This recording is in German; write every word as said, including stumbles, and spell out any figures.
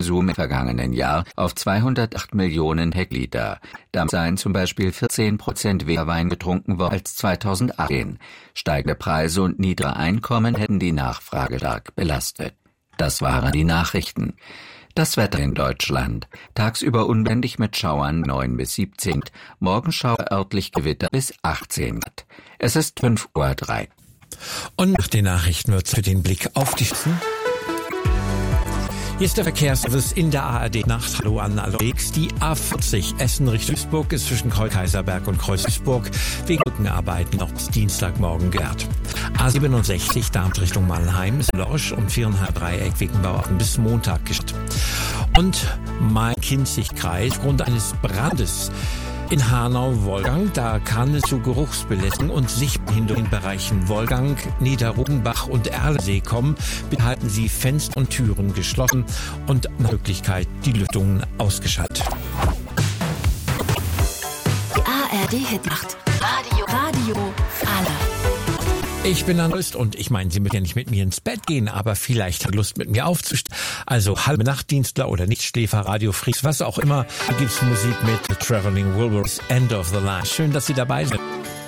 Konsum im vergangenen Jahr auf zweihundertacht Millionen Hektoliter. Damit seien zum Beispiel vierzehn Prozent weniger Wein getrunken worden als zweitausendachtzehn. Steigende Preise und niedrige Einkommen hätten die Nachfrage stark belastet. Das waren die Nachrichten. Das Wetter in Deutschland. Tagsüber unbändig mit Schauern neun bis siebzehn. Morgenschauer örtlich Gewitter bis achtzehn Grad. Es ist fünf Uhr drei. Und nach den Nachrichten wird für den Blick auf die Schützen. Hier ist der Verkehrsservice in der A R D Nacht. Hallo an alle Wegs. Die A vierzig Essen Richtung Duisburg ist zwischen Kreuz-Kaiserberg und Kreuz-Duisburg wegen Brückenarbeiten noch bis Dienstagmorgen gesperrt. A siebenundsechzig Darmstadt Richtung Mannheim ist Lorsch und viereinhalb Dreieck wegen Bauarbeiten bis Montag gesperrt. Und Main-Kinzig-Kreis aufgrund eines Brandes in Hanau-Wolfgang, da kann es zu Geruchsbelästigung und Sichtbehinderung in Bereichen Wolfgang, Niederrodenbach und Erlensee kommen. Bitte halten Sie Fenster und Türen geschlossen und nach Möglichkeit die Lüftungen ausgeschaltet. Die A R D-Hitnacht. Radio, Radio, Anna. Ich bin Anrüst und ich meine, Sie müssen ja nicht mit mir ins Bett gehen, aber vielleicht hat Lust mit mir aufzustehen. Also halbe Nachtdienstler oder Nichtschläfer, Radio Freaks, was auch immer. Da gibt's Musik mit Traveling Wilburys End of the Line. Schön, dass Sie dabei sind.